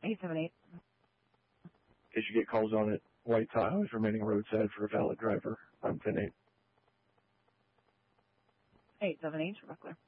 878. Case you get calls on it, White Tahoe is remaining roadside for a valid driver. I'm 10-8. 878, Rebecca.